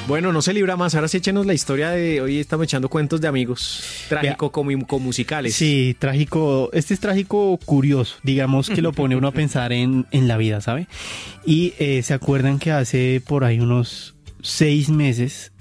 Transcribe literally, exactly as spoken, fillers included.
Bueno, no se libra más. Ahora sí échenos la historia de... Hoy estamos echando cuentos de amigos. Trágico como, como musicales. Sí, trágico. Este es trágico curioso. Digamos que lo pone uno a pensar en, en la vida, ¿sabe? Y eh, se acuerdan que hace por ahí unos seis meses